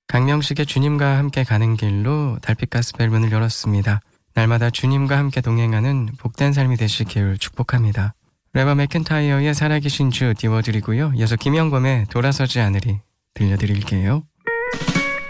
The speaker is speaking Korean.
강명식의 주님과 함께 가는 길로 달빛 가스펠 문을 열었습니다. 날마다 주님과 함께 동행하는 복된 삶이 되시길 축복합니다. 레버 맥킨타이어의 살아계신 주 띄워드리고요. 이어서 김영범의 돌아서지 않으리 들려드릴게요.